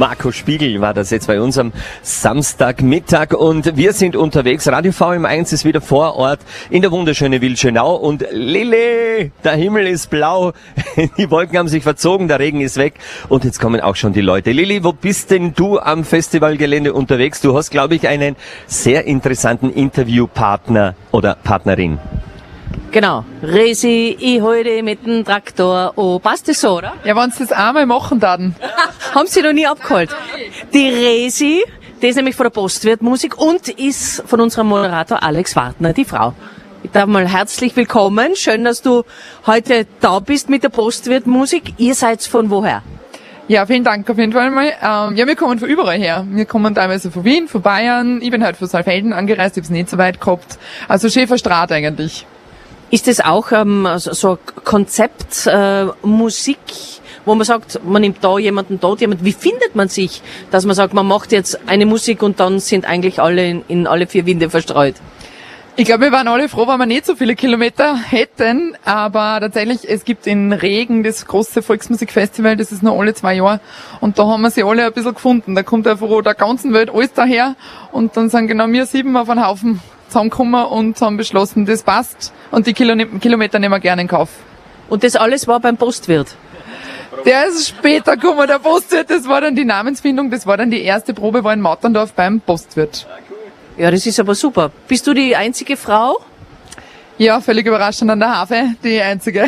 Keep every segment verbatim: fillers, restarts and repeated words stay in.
Marco Spiegel war das jetzt bei uns am Samstagmittag und wir sind unterwegs. Radio V M eins ist wieder vor Ort in der wunderschönen Wildschönau und Lilly, der Himmel ist blau, die Wolken haben sich verzogen, der Regen ist weg und jetzt kommen auch schon die Leute. Lilly, wo bist denn du am Festivalgelände unterwegs? Du hast, glaube ich, einen sehr interessanten Interviewpartner oder Partnerin. Genau. Resi, ich heute mit dem Traktor. Oh, passt das so, oder? Ja, wenn sie das einmal machen dann. Haben sie noch nie abgeholt. Die Resi, die ist nämlich von der Postwirt Musik und ist von unserem Moderator Alex Wartner, die Frau. Ich darf mal herzlich willkommen. Schön, dass du heute da bist mit der Postwirt Musik. Ihr seid von woher? Ja, vielen Dank auf jeden Fall mal. Ähm, ja, wir kommen von überall her. Wir kommen teilweise von Wien, von Bayern. Ich bin halt von Saalfelden angereist, ich hab's nicht so weit gehabt. Also Schäferstraat eigentlich. Ist das auch ähm, so ein Konzept, äh, Musik, wo man sagt, man nimmt da jemanden, dort jemanden. Wie findet man sich, dass man sagt, man macht jetzt eine Musik und dann sind eigentlich alle in, in alle vier Winde verstreut? Ich glaube, wir waren alle froh, wenn wir nicht so viele Kilometer hätten, aber tatsächlich, es gibt in Regen das große Volksmusikfestival, das ist nur alle zwei Jahre und da haben wir sie alle ein bisschen gefunden. Da kommt einfach der ganzen Welt alles daher und dann sind genau wir sieben auf einen Haufen zusammengekommen und haben beschlossen, das passt und die Kilometer nehmen wir gerne in Kauf. Und das alles war beim Postwirt? Der ist später gekommen, der Postwirt, das war dann die Namensfindung, das war dann die erste Probe, war in Mauterndorf beim Postwirt. Ja, das ist aber super. Bist du die einzige Frau? Ja, völlig überraschend an der Harfe, die einzige.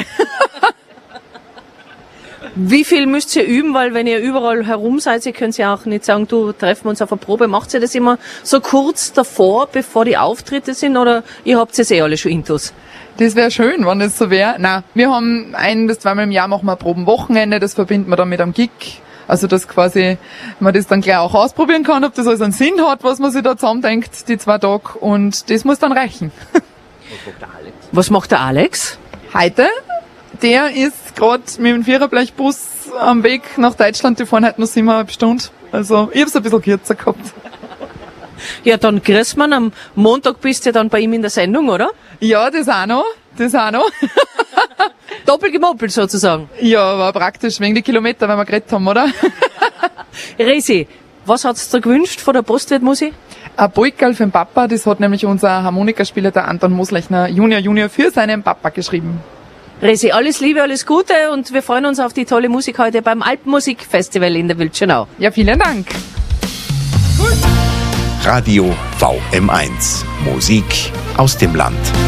Wie viel müsst ihr üben? Weil wenn ihr überall herum seid, ihr könnt ja auch nicht sagen, du, treffen wir uns auf eine Probe. Macht ihr das immer so kurz davor, bevor die Auftritte sind, oder ihr habt es eh alle schon intus? Das wäre schön, wenn das so wäre. Nein, wir haben ein bis zweimal im Jahr machen wir ein Probenwochenende, das verbinden wir dann mit einem Gig. Also, dass quasi man das dann gleich auch ausprobieren kann, ob das alles einen Sinn hat, was man sich da zusammendenkt, die zwei Tage. Und das muss dann reichen. Was macht der Alex? Heute? Der ist gerade mit dem Viererblechbus am Weg nach Deutschland. Die fahren heute noch siebeneinhalb Stunden. Also, ich hab's ein bisschen kürzer gehabt. Ja, dann grüß man. Am Montag bist du dann bei ihm in der Sendung, oder? Ja, das auch noch. Das auch noch. Doppelt gemoppelt sozusagen. Ja, war praktisch wegen die Kilometer, weil wir geredet haben, oder? Resi, was hat's dir gewünscht von der Postwirt-Musik? Ein Polkerl für den Papa, das hat nämlich unser Harmonikaspieler, der Anton Moslechner Junior Junior, für seinen Papa geschrieben. Resi, alles Liebe, alles Gute und wir freuen uns auf die tolle Musik heute beim Alpenmusikfestival in der Wildschönau. Ja, vielen Dank. Radio V M eins. Musik aus dem Land.